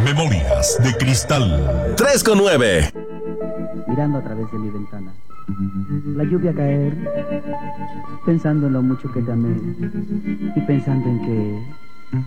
Memorias de Cristal. 3,9. Mirando a través de mi ventana, la lluvia caer, pensando en lo mucho que te amé y pensando en que